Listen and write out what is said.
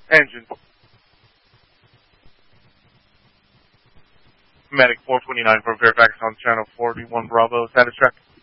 Engine. Medic 429 from Fairfax on channel 41 Bravo. Status check.